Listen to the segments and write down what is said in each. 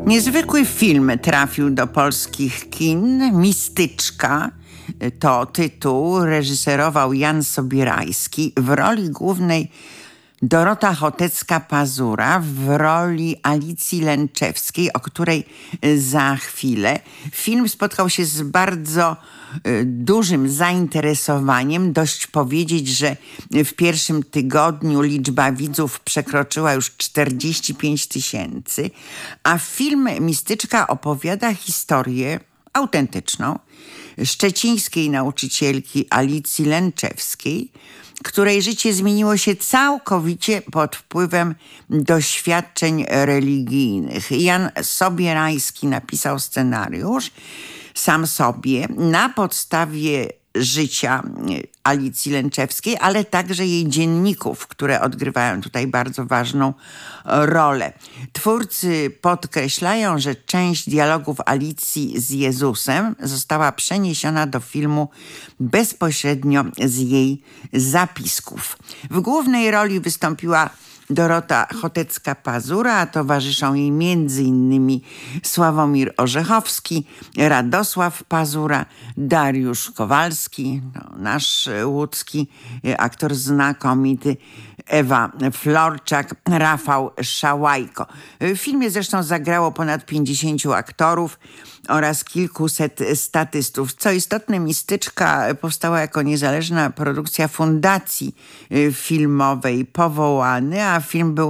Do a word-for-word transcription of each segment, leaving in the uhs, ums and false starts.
Niezwykły film trafił do polskich kin. Mistyczka to tytuł. Reżyserował Jan Sobierajski. W roli głównej Dorota Chotecka-Pazura, w roli Alicji Lęczewskiej, o której za chwilę. Film spotkał się z bardzo dużym zainteresowaniem. Dość powiedzieć, że w pierwszym tygodniu liczba widzów przekroczyła już czterdzieści pięć tysięcy, a film Mistyczka opowiada historię autentyczną szczecińskiej nauczycielki Alicji Lęczewskiej, której życie zmieniło się całkowicie pod wpływem doświadczeń religijnych. Jan Sobierajski napisał scenariusz sam sobie na podstawie życia Alicji Lęczewskiej, ale także jej dzienników, które odgrywają tutaj bardzo ważną rolę. Twórcy podkreślają, że część dialogów Alicji z Jezusem została przeniesiona do filmu bezpośrednio z jej zapisków. W głównej roli wystąpiła Dorota Chotecka-Pazura, a towarzyszą jej między innymi Sławomir Orzechowski, Radosław Pazura, Dariusz Kowalski, no, nasz łódzki aktor znakomity, Ewa Florczak, Rafał Szałajko. W filmie zresztą zagrało ponad pięćdziesięciu aktorów oraz kilkuset statystów. Co istotne, Mistyczka powstała jako niezależna produkcja Fundacji Filmowej Powołany, a film był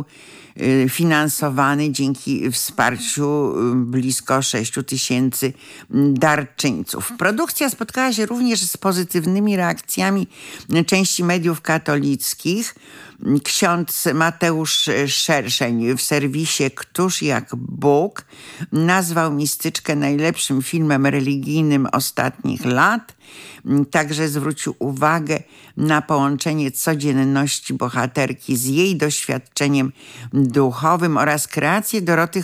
finansowany dzięki wsparciu blisko sześciu tysięcy darczyńców. Produkcja spotkała się również z pozytywnymi reakcjami części mediów katolickich. Ksiądz Mateusz Szerszeń w serwisie Któż jak Bóg nazwał Mistyczkę najlepszym filmem religijnym ostatnich lat. Także zwrócił uwagę na połączenie codzienności bohaterki z jej doświadczeniem duchowym oraz kreację Doroty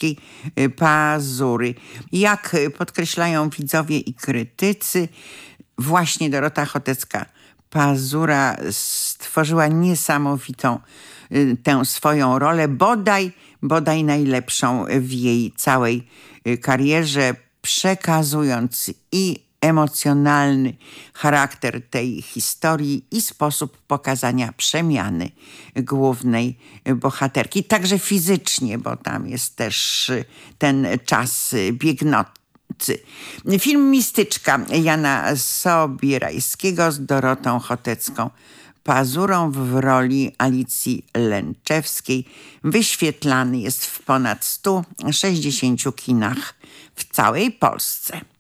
Choteckiej-Pazury. Jak podkreślają widzowie i krytycy, właśnie Dorota Chotecka-Pazura stworzyła niesamowitą tę swoją rolę, bodaj, bodaj najlepszą w jej całej karierze, przekazując i emocjonalny charakter tej historii i sposób pokazania przemiany głównej bohaterki. Także fizycznie, bo tam jest też ten czas biegnący. Film Mistyczka Jana Sobierajskiego z Dorotą Chotecką-Pazurą w roli Alicji Lęczewskiej wyświetlany jest w ponad stu sześćdziesięciu kinach w całej Polsce.